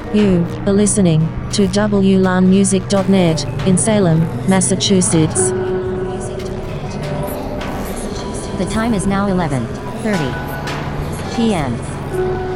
You are listening to WLANmusic.net in Salem, Massachusetts. The time is now 11:30 p.m.